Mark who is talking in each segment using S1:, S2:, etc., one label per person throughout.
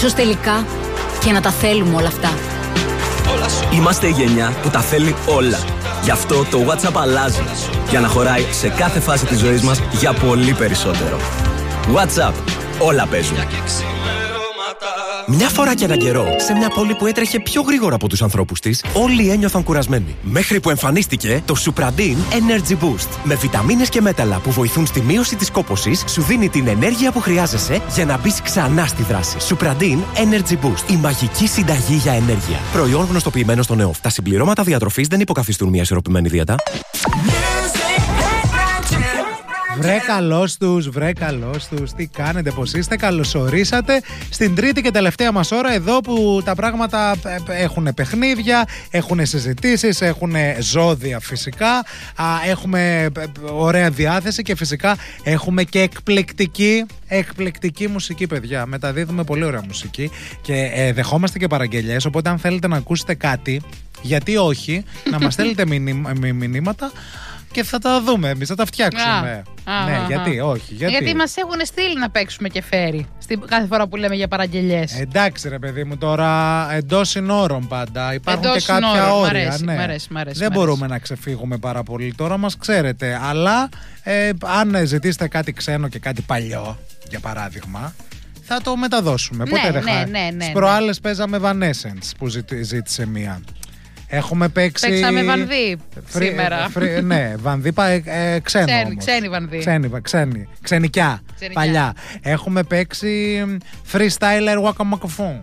S1: Ίσως τελικά και να τα θέλουμε όλα αυτά.
S2: Είμαστε η γενιά που τα θέλει όλα. Γι' αυτό το WhatsApp αλλάζει, για να χωράει σε κάθε φάση της ζωής μας για πολύ περισσότερο. WhatsApp. Όλα παίζουν.
S3: Μια φορά και έναν καιρό, σε μια πόλη που έτρεχε πιο γρήγορα από τους ανθρώπους της, όλοι ένιωθαν κουρασμένοι. Μέχρι που εμφανίστηκε το Supradin Energy Boost. Με βιταμίνες και μέταλλα που βοηθούν στη μείωση της κόπωσης, σου δίνει την ενέργεια που χρειάζεσαι για να μπεις ξανά στη δράση. Supradin Energy Boost. Η μαγική συνταγή για ενέργεια. Προϊόν γνωστοποιημένο στο ΝΕΟΦ. Τα συμπληρώματα διατροφής δεν υποκαθιστούν μια ισορροπημένη δίαιτα.
S4: Βρε καλώς τους, τι κάνετε, πως είστε, καλωσορίσατε στην τρίτη και τελευταία μας ώρα εδώ που τα πράγματα έχουν παιχνίδια, έχουν συζητήσεις, έχουν ζώδια φυσικά, έχουμε ωραία διάθεση και φυσικά έχουμε και εκπληκτική μουσική, παιδιά. Μεταδίδουμε πολύ ωραία μουσική και δεχόμαστε και παραγγελιές, οπότε αν θέλετε να ακούσετε κάτι, γιατί όχι, να μας στέλνετε μηνύματα και θα τα δούμε εμείς, θα τα φτιάξουμε. Ναι, γιατί όχι.
S5: Γιατί μας έχουν στείλει να παίξουμε και φέρει κάθε φορά που λέμε για παραγγελιές.
S4: Εντάξει ρε παιδί μου, τώρα εντός συνόρων πάντα. Υπάρχουν και κάποια όρια.
S5: Μ' αρέσει.
S4: Δεν μπορούμε να ξεφύγουμε πάρα πολύ τώρα, μας ξέρετε. Αλλά αν ζητήσετε κάτι ξένο και κάτι παλιό, για παράδειγμα, θα το μεταδώσουμε. Ποτέ δεν χάρη. Στις προάλλες παίζαμε Evanescence που ζήτησε μία. Έχουμε παίξει.
S5: Παίξαμε Βανδύ σήμερα.
S4: Ναι, Βανδύ ξένο.
S5: Ξένη Βανδύ.
S4: Ξενικιά. Παλιά. Έχουμε παίξει freestyler Wakamacofon.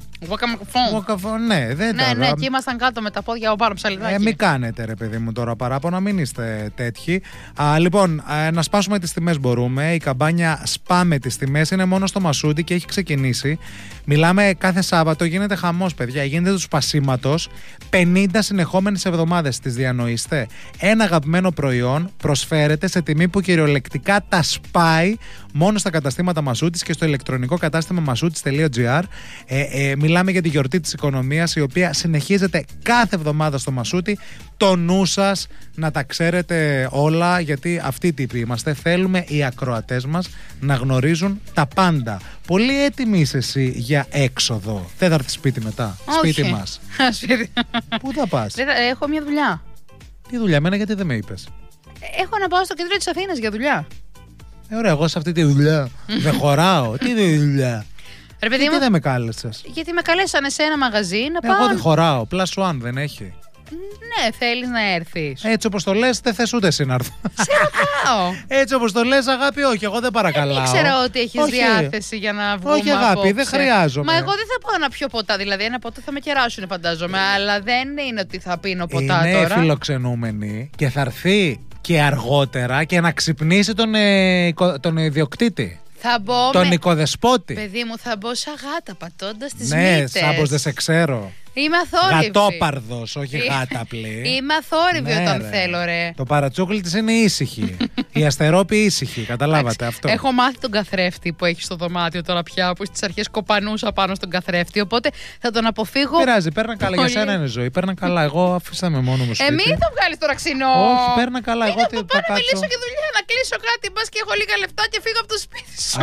S4: Ναι, δεν τώρα.
S5: Ναι, και ήμασταν κάτω με τα πόδια από πάνω ψαλιδάκι.
S4: Μην κάνετε ρε παιδί μου τώρα παράπονα, μην είστε τέτοιοι. Λοιπόν, να σπάσουμε τις τιμές μπορούμε. Η καμπάνια Σπάμε τις τιμές είναι μόνο στο Μασούτι και έχει ξεκινήσει. Μιλάμε κάθε Σάββατο, γίνεται χαμός, παιδιά. Γίνεται του σπασίματος 50 συνεχόμενες εβδομάδες. Τις διανοείστε. Ένα αγαπημένο προϊόν προσφέρεται σε τιμή που κυριολεκτικά τα σπάει μόνο στα καταστήματα Μασούτης και στο ηλεκτρονικό κατάστημα masoutis.gr. Μιλάμε για τη γιορτή της οικονομίας, η οποία συνεχίζεται κάθε εβδομάδα στο Μασούτι. Το νου σας να τα ξέρετε όλα, γιατί αυτοί οι τύποι είμαστε. Θέλουμε οι ακροατές μας να γνωρίζουν τα πάντα. Πολύ έτοιμη είσαι εσύ για έξοδο. Δεν θα έρθεις σπίτι μετά?
S5: Όχι.
S4: Σπίτι μας. Πού θα πας?
S5: Έχω μια δουλειά.
S4: Τι δουλειά? Εμένα γιατί δεν με είπες?
S5: Έχω να πάω στο κέντρο της Αθήνας για δουλειά.
S4: Ωραία, εγώ σε αυτή τη δουλειά δεν χωράω. Τι δουλειά?
S5: Ρε παιδί
S4: Γιατί
S5: μου,
S4: δεν με κάλεσες?
S5: γιατί με καλέσανε σε ένα μαγαζί να πάω.
S4: Εγώ δεν χωράω. Plus one δεν έχει.
S5: Ναι, θέλεις να έρθεις?
S4: Έτσι όπως το λες, δεν θες ούτε εσύ να έρθω.
S5: Σε ρωτάω.
S4: Έτσι όπως το λες, αγάπη, όχι, εγώ δεν παρακαλάω.
S5: Δεν ήξερα ότι έχεις διάθεση για να βγούμε.
S4: Όχι, αγάπη,
S5: απόψε.
S4: δεν χρειάζομαι.
S5: Μα εγώ δεν θα πάω να πιω ποτά. Δηλαδή, ένα ποτό θα με κεράσουν, φαντάζομαι. Αλλά δεν είναι ότι θα πίνω ποτά
S4: είναι
S5: τώρα.
S4: Είναι φιλοξενούμενη και θα έρθει και αργότερα και να ξυπνήσει τον ιδιοκτήτη.
S5: Θα μπω
S4: τον οικοδεσπότη.
S5: Παιδί μου, θα μπω σαν γάτα πατώντας τις
S4: μύτες.
S5: μύτες.
S4: Σάμπος δεν σε ξέρω.
S5: Είμαι αθόρυβη.
S4: Γατόπαρδος, όχι γάταπλη.
S5: Είμαι αθόρυβη όταν
S4: ρε.
S5: Θέλω, ρε.
S4: Το παρατσούκλι της είναι ήσυχη. Η αστερόπη ήσυχη, καταλάβατε αυτό.
S5: Έχω μάθει τον καθρέφτη που έχει στο δωμάτιο τώρα πια, που στις αρχές κοπανούσα πάνω στον καθρέφτη. Οπότε θα τον αποφύγω.
S4: Πειράζει, παίρνα καλά. Για σένα είναι ζωή. Παίρνα καλά. Εγώ αφήσαμε μόνο μου σπίτι.
S5: Μην το βγάλεις τώρα ξινό.
S4: Όχι, παίρνα καλά. Εγώ
S5: τι θα πάω να μιλήσω και δουλειά, να κλείσω κάτι. Μπας και έχω λίγα λεφτά και φύγω από το σπίτι σου.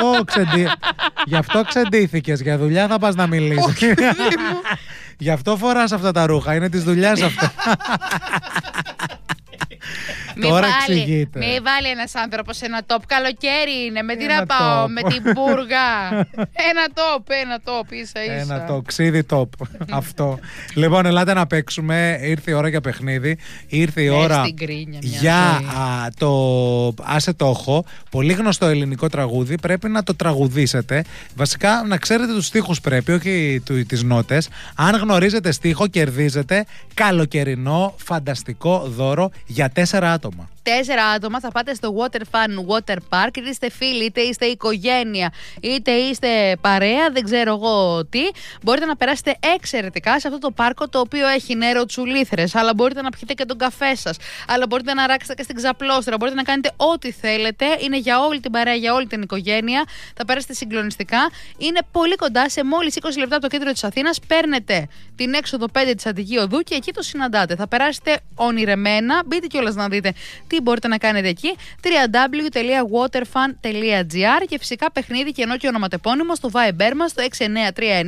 S4: Γι' αυτό ξεντήθηκες. Για δουλειά θα πας να μιλήσεις. Γι' αυτό φοράς αυτά τα ρούχα. Είναι της δουλειάς αυτά. Τώρα εξηγείται.
S5: Μη βάλει ένας άνθρωπος ένα τόπ. Καλοκαίρι είναι. Με τι να πάω, με την μπουργά. Ένα τόπ ίσα.
S4: Ένα τοξίδι τόπ. Αυτό. Λοιπόν, ελάτε να παίξουμε. Ήρθε η ώρα για παιχνίδι. Ήρθε η ώρα για το Άσε το έχω. Πολύ γνωστό ελληνικό τραγούδι. Πρέπει να το τραγουδήσετε. Βασικά να ξέρετε τους στίχους πρέπει, όχι τις νότες. Αν γνωρίζετε στίχο, κερδίζετε καλοκαιρινό φανταστικό δώρο για 4 άτομα.
S5: 4 άτομα θα πάτε στο Water Fun Water Park. Είτε είστε φίλοι, είτε είστε οικογένεια, είτε είστε παρέα, δεν ξέρω εγώ τι. Μπορείτε να περάσετε εξαιρετικά σε αυτό το πάρκο, το οποίο έχει νερότσουλήθρες. Αλλά μπορείτε να πιείτε και τον καφέ σας. Αλλά μπορείτε να ράξετε και στην ξαπλώστρα. Μπορείτε να κάνετε ό,τι θέλετε. Είναι για όλη την παρέα, για όλη την οικογένεια. Θα περάσετε συγκλονιστικά. Είναι πολύ κοντά, σε μόλις 20 λεπτά από το κέντρο της Αθήνας. Παίρνετε την έξοδο 5 της Αττική Οδού και εκεί το συναντάτε. Θα περάσετε ονειρεμένα. Μπείτε κιόλας να δείτε τι μπορείτε να κάνετε εκεί. www.waterfun.gr και φυσικά παιχνίδι, κενό και ονοματεπώνυμο στο Viber μας στο 6939